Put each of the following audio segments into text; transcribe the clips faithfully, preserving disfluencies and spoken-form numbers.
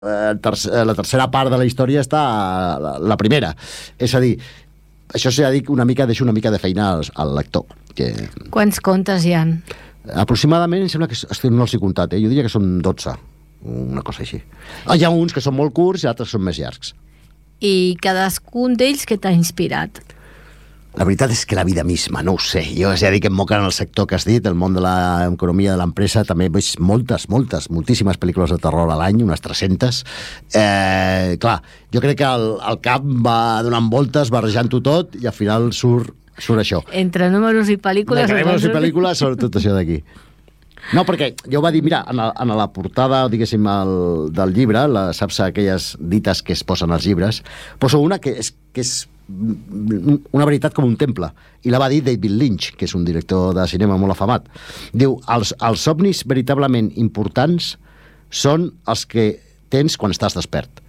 la, tercera, la tercera part de la història està la, la primera. És a dir, això s'ha dit una mica, deixa una mica de feina al, al lector. Que... Quants contes hi ha? Aproximadament, em sembla que no els he comptat, eh? Jo diria que són dotze, una cosa així. Ah, hi ha uns que són molt curts i altres són més llargs. I cadascun d'ells que t'ha inspirat? La veritat és que la vida misma, no ho sé. Jo ja dic que em moquen en el sector que has dit, el món de l'economia de l'empresa, també veig moltes, moltes, moltíssimes pel·lícules de terror a l'any, unes tres-centes. Eh, clar, jo crec que el, el cap va donant voltes, barrejant-ho tot, i al final surt, surt això. Entre números i pel·lícules... Entre números i pel·lícules, sobretot això d'aquí. No, perquè jo va dir, mira, en la, en la portada, diguéssim, el, del llibre, la, saps aquelles dites que es posen als llibres, poso una que és, que és una veritat com un temple, i la va dir David Lynch, que és un director de cinema molt afamat. Diu, els, els somnis veritablement importants són els que tens quan estàs despert.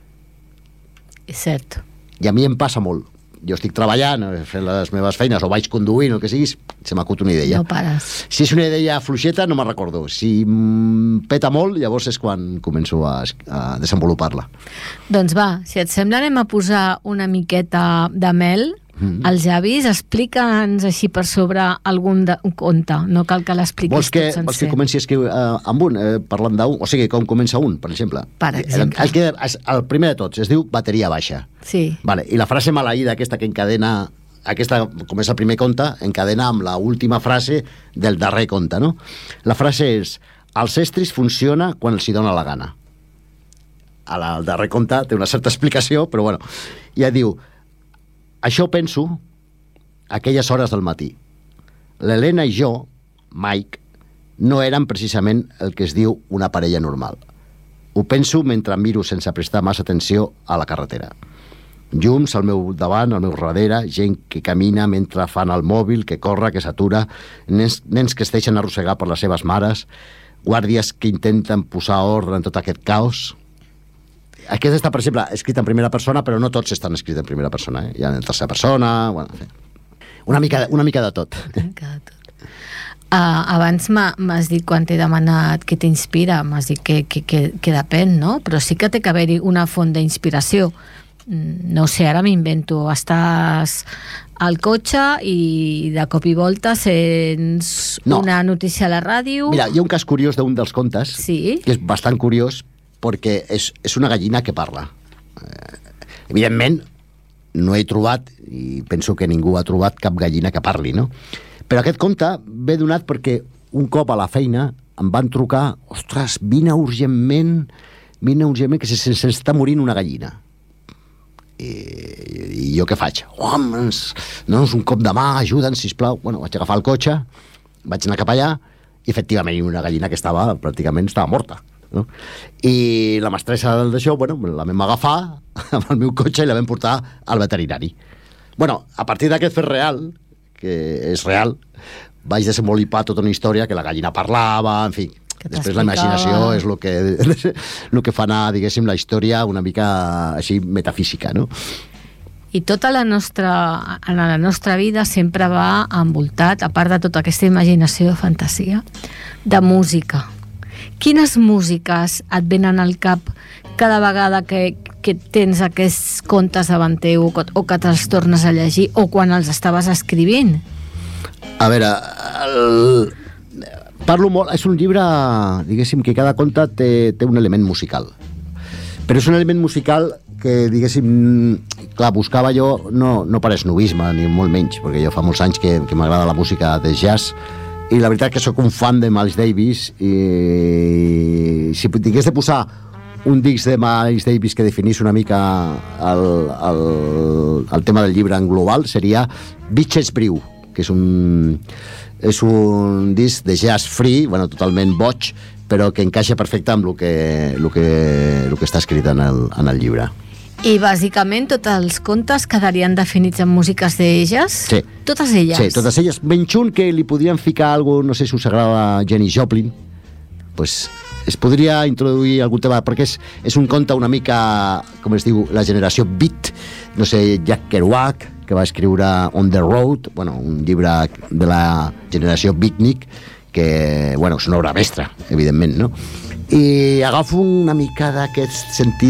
És cert. I a mi em passa molt. Jo estic treballant, fent les meves feines, o vaig conduint, o el que siguis, se m'acut una idea. No pares. Si és una idea fluixeta, no me'n recordo. Si mm, peta molt, llavors és quan començo a, a desenvolupar-la. Doncs va, si et sembla, anem a posar una miqueta de mel mm. als llavis. Explica'ns així per sobre algun de, un conte. No cal que l'expliquis vols que, tot sencer. Vols que comenci a escriure uh, amb un, eh, parlant d'un? O sigui, com comença un, per exemple? Per exemple. El, el, que, el primer de tots es diu bateria baixa. Sí. Vale. I la frase maleïda aquesta que encadena, aquesta, com és el primer conte, encadena amb la última frase del darrer conte, no? La frase és: els estris funciona quan els hi dona la gana. A la, el darrer conte té una certa explicació, però bueno, ja diu: això penso aquelles hores del matí. L'Helena i jo, Mike, no érem precisament el que es diu una parella normal. Ho penso mentre miro sense prestar massa atenció a la carretera. Llums al meu davant, al meu darrere, gent que camina mentre fan el mòbil, que corre, que s'atura, nens, nens que es deixen arrossegar per les seves mares, guàrdies que intenten posar ordre en tot aquest caos. Aquest està, per exemple, escrit en primera persona, però no tots estan escrits en primera persona. Eh? Hi ha en tercera persona... Bueno, en fi. Una mica, una mica de tot. Una mica de tot. Uh, abans m'has dit, quan t'he demanat què t'inspira, m'has dit que, que, que, que depèn, no? Però sí que té que haver-hi una font d'inspiració. No sé, ara m'invento, estàs al cotxe i de cop i volta sents no. una notícia a la ràdio. Mira, hi ha un cas curiós d'un dels contes, sí? que és bastant curiós, perquè és, és una gallina que parla. Eh, evidentment, no he trobat, i penso que ningú ha trobat cap gallina que parli, no? Però aquest conte ve donat perquè un cop a la feina em van trucar: ostres, vine urgentment, vine urgentment, que se, se, se està morint una gallina. I, i jo què faig? Homes, no, és un cop de mà, ajuda'ns, sisplau. Bueno, vaig agafar el cotxe, vaig anar cap allà, i efectivament una gallina que estava, pràcticament estava morta, no? I la mestressa d'això, bueno, la vam agafar amb el meu cotxe i la vam portar al veterinari. Bueno, a partir d'aquest fet real, que és real, vaig desenvolupar tota una història que la gallina parlava, en fi. Després la imaginació és el que, el que fa anar, diguéssim, la història una mica així metafísica, no? I tota la nostra, en la nostra vida sempre va envoltat, a part de tota aquesta imaginació de fantasia, de música. Quines músiques et venen al cap cada vegada que, que tens aquests contes davant teu o que te'ls tornes a llegir o quan els estaves escrivint? A veure, el... parlo molt, és un llibre, diguéssim, que cada conte té, té un element musical. Però és un element musical que, diguéssim, clar, buscava jo, no, no per esnovisme, ni molt menys, perquè jo fa molts anys que, que m'agrada la música de jazz, i la veritat que sóc un fan de Miles Davis, i si tingués de posar un disc de Miles Davis que definís una mica el, el, el tema del llibre en global, seria Bitches Brew, que és un... és un disc de jazz free, bueno, totalment boig, però que encaixa perfecte amb el que, el que, el que està escrit en el, en el llibre. I bàsicament tots els contes quedarien definits en músiques d'elles? Sí. Totes elles? Sí, totes elles. Menys un que li podrien ficar alguna, no sé si us agrada Janis Joplin, pues es podria introduir algun tema, perquè és, és un conte una mica, com es diu, la generació beat, no sé, Jack Kerouac, que va escriure On the Road, bueno, un llibre de la generació beatnik, que, bueno, és una obra mestra, evidentment, no? i agafo una mica d'aquest sentit